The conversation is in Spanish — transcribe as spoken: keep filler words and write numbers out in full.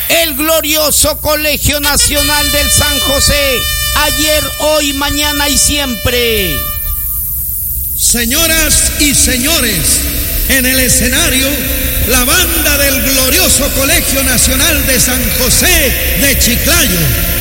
el glorioso Colegio Nacional del San José, ayer, hoy, mañana y siempre. Señoras y señores, en el escenario, la banda del glorioso Colegio Nacional de San José de Chiclayo.